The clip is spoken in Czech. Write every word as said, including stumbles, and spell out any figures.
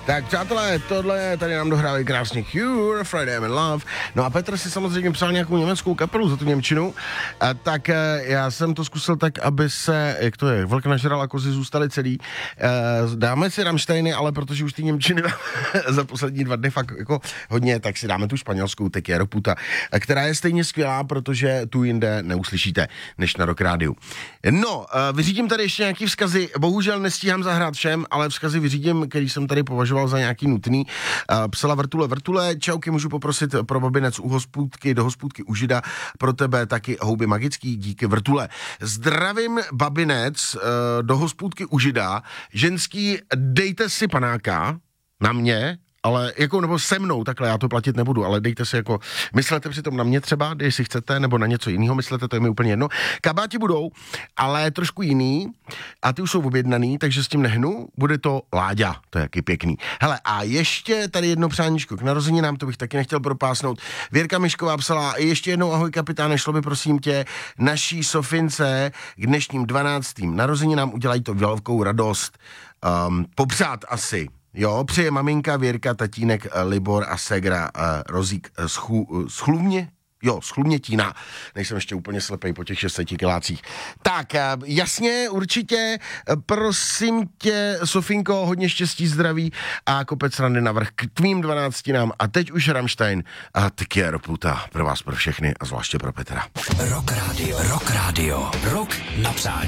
Tak přátelé, tohle tady nám dohrávají krásně Cure, Friday I'm in Love. No a Petr si samozřejmě psal nějakou německou kapelu za tu němčinu. A tak já jsem to zkusil tak, aby se, jak to je, vlk nažral a kozy zůstaly celý. Dáme si Rammsteiny, ale protože už ty němčiny za poslední dva dny fakt jako hodně, tak si dáme tu španělskou Te quiero puta, která je stejně skvělá, protože tu jinde neuslyšíte, než na Rock Rádiu. No, vyřídím tady ještě nějaký vzkazy, bohužel nestíhám zahrát všem, ale vzkazy vyřídím, který jsem tady považoval za nějaký nutný. Psala Vrtule, Vrtule, čauky, můžu poprosit pro babinec u hospůdky, do hospůdky u Žida, pro tebe taky houby magický, díky Vrtule. Zdravím babinec do hospůdky u Žida, ženský, dejte si panáka na mě, ale jako, nebo se mnou, takhle, já to platit nebudu, ale dejte si jako, myslete přitom na mě třeba, jestli chcete, nebo na něco jiného myslete, to je mi úplně jedno. Kabáti budou, ale trošku jiný a ty už jsou objednaný, takže s tím nehnu, bude to Láďa, to je jaký pěkný. Hele, a ještě tady jedno přáníčko k narozeninám, to bych taky nechtěl propásnout. Věrka Mišková psala, ještě jednou ahoj kapitáne, šlo by prosím tě naší Sofince k dnešním dvanáctým narozeninám, udělají to velkou radost, um, popřát asi. Jo, přeje maminka, Věrka, tatínek, Libor a segra uh, Rozík uh, schu, uh, schluvně, jo, schluvnětína. Nejsem ještě úplně slepej po těch šesti kilácích. Tak, uh, jasně, určitě, uh, prosím tě, Sofinko, hodně štěstí, zdraví a kopec randy navrch k tvým dvanáctinám. A teď už Rammstein a Te quiero puta pro vás, pro všechny a zvláště pro Petra. Rock Radio, Rock Radio, Rock na přání.